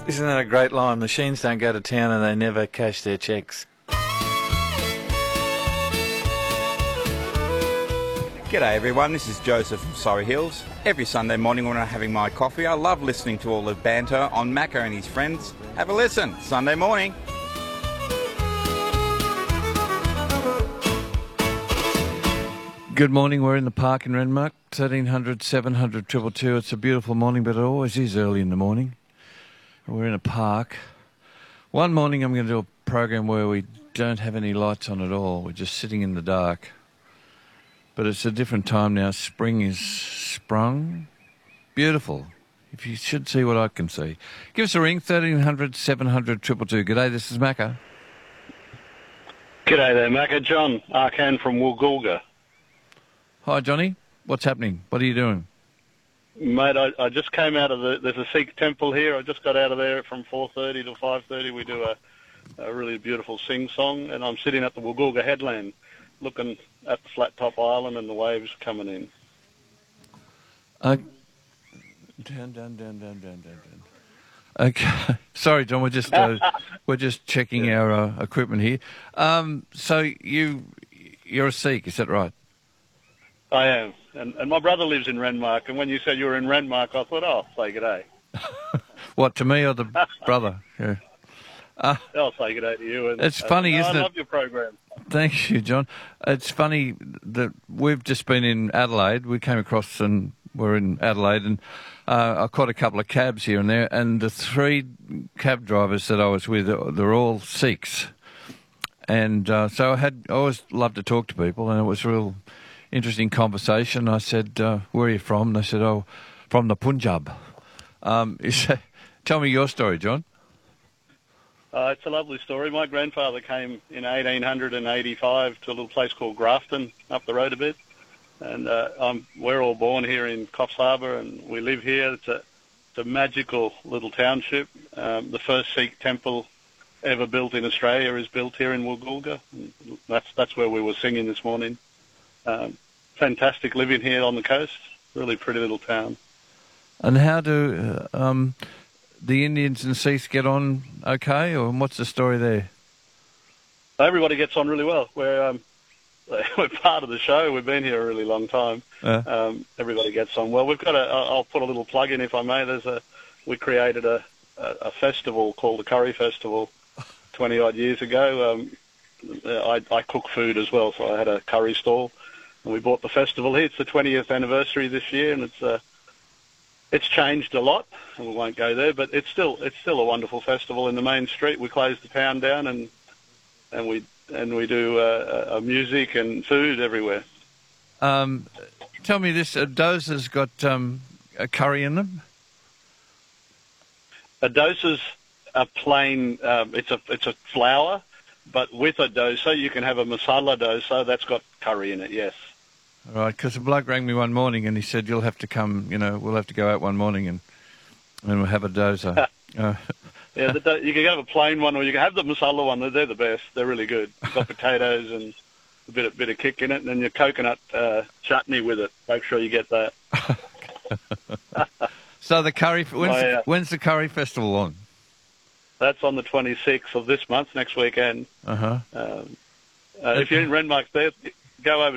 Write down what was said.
Isn't that a great line? Machines don't go to town and they never cash their cheques. G'day everyone, this is Joseph from Surrey Hills. Every Sunday morning when I'm having my coffee, I love listening to all the banter on Macca and his friends. Have a listen, Sunday morning. Good morning, we're in the park in Renmark, 1300 700 222. It's a beautiful morning, but it always is early in the morning. We're in a park. One morning I'm going to do a program where we don't have any lights on at all. We're just sitting in the dark. But it's a different time now. Spring is sprung. Beautiful. If you should see what I can see. Give us a ring, 1300 700 222. G'day, this is Macca. G'day there, Macca. John Arcan from Woolgoolga. Hi, Johnny. What's happening? What are you doing? Mate, I just came out of there's a Sikh temple here. I just got out of there from 4:30 to 5:30. We do a really beautiful sing-song, and I'm sitting at the Woolgoolga headland looking at the flat top island and the waves coming in. Down. Okay. Sorry, John, we're just checking our equipment here. So you're a Sikh, is that right? I am. And my brother lives in Renmark, and when you said you were in Renmark, I thought, oh, say g'day. What, to me or the brother? Yeah. I'll say g'day to you. And, it's funny, isn't it? I love your program. Thank you, John. It's funny that we've just been in Adelaide. We came across and we're in Adelaide, and I caught a couple of cabs here and there, and the three cab drivers that I was with, they're all Sikhs. And so I always loved to talk to people, and it was a real interesting conversation. I said, where are you from? And they said, oh, from the Punjab. Tell me your story, John. It's a lovely story. My grandfather came in 1885 to a little place called Grafton, up the road a bit. And we're all born here in Coffs Harbour, and we live here. It's a magical little township. The first Sikh temple ever built in Australia is built here in Woolgoolga. That's where we were singing this morning. Fantastic living here on the coast. Really pretty little town. And how do the Indians and Sikhs get on okay, or what's the story there? Everybody gets on really well. We're part of the show. We've been here a really long time. Everybody gets on well. We've got I'll put a little plug in if I may. We created a festival called the Curry Festival 20 odd years ago. I cook food as well, so I had a curry stall. And we bought the festival here. It's the 20th anniversary this year, and it's changed a lot, and we won't go there. But it's still a wonderful festival in the main street. We close the town down, and we do music and food everywhere. Tell me this: a dosa's got a curry in them. A dosa's a plain. It's a flour, but with a dosa you can have a masala dosa that's got curry in it. Yes. All right, because a bloke rang me one morning and he said, you'll have to come, we'll have to go out one morning and we'll have a dosa. Yeah, you can have a plain one or you can have the masala one. They're the best. They're really good. It's got potatoes and a bit of kick in it, and then your coconut chutney with it. Make sure you get that. So the curry, when's the curry festival on? That's on the 26th of this month, next weekend. Uh-huh. If you're in Renmark there, go over